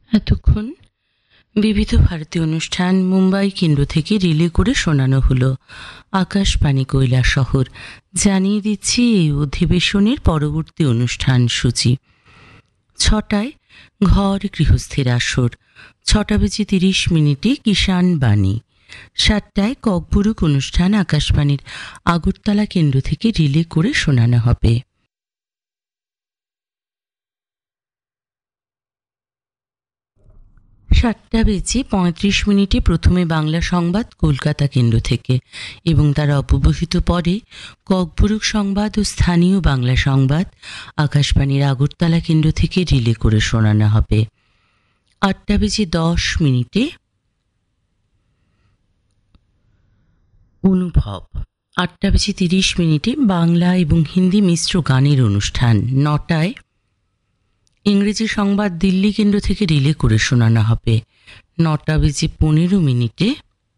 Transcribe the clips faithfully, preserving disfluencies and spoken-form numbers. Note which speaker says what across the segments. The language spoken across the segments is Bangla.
Speaker 1: এতক্ষণ বিবিধ ভারতী অনুষ্ঠান মুম্বাই কেন্দ্র থেকে রিলে করে শোনানো হলো। আকাশবাণী কৈলাসহর জানিয়ে দিচ্ছি এই অধিবেশনের পরবর্তী অনুষ্ঠান সূচি। ছটায় ঘর গৃহস্থের আসর, ছটা বেজে তিরিশ মিনিটে কিষাণ বাণী, সাতটায় ককবুরুক অনুষ্ঠান আকাশবাণীর আগরতলা কেন্দ্র থেকে রিলে করে শোনানো হবে। সাতটা বেজে পঁয়ত্রিশ মিনিটে প্রথমে বাংলা সংবাদ কলকাতা কেন্দ্র থেকে এবং তার অপবহিত পরে ককবুরুক সংবাদ ও স্থানীয় বাংলা সংবাদ আকাশবাণীর আগরতলা কেন্দ্র থেকে রিলে করে শোনানো হবে। আটটা বেজে দশ মিনিটে অনুভব, আটটা বেজে তিরিশ মিনিটে বাংলা এবং হিন্দি মিশ্র গানের অনুষ্ঠান, নটায় ইংরেজি সংবাদ দিল্লি কেন্দ্র থেকে রিলে করে শোনানো হবে। নটা বেজে পনেরো মিনিটে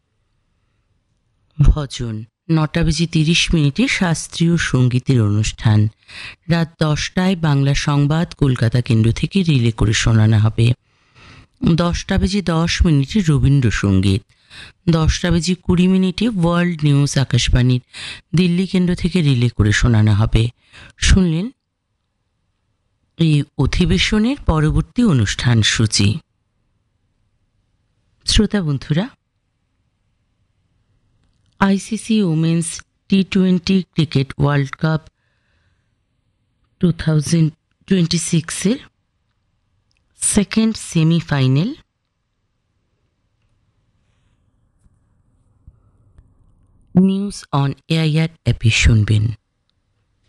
Speaker 1: ভজন, নটা বেজে তিরিশ মিনিটে শাস্ত্রীয় সঙ্গীতের অনুষ্ঠান। রাত দশটায় বাংলা সংবাদ কলকাতা কেন্দ্র থেকে রিলে করে শোনানো হবে। দশটা বেজে দশ মিনিটে রবীন্দ্রসঙ্গীত, দশটা বেজে কুড়ি মিনিটে ওয়ার্ল্ড নিউজ আকাশবাণীর দিল্লি কেন্দ্র থেকে রিলে করে শোনানো হবে। শুনলেন এই অধিবেশনের পরবর্তী অনুষ্ঠান সূচি। শ্রোতা বন্ধুরা, ICC women's T twenty cricket world cup two thousand twenty সিক্সের second semifinal news on AIR অ্যাপে শুনবেন।